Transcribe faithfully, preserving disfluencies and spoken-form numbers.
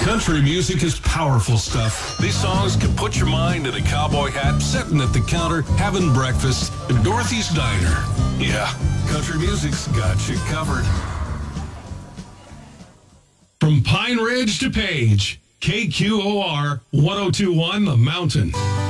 Country music is powerful stuff. These songs can put your mind in a cowboy hat, sitting at the counter, having breakfast at Dorothy's Diner. Yeah, country music's got you covered. From Pine Ridge to Page, K Q O R ten twenty-one The Mountain.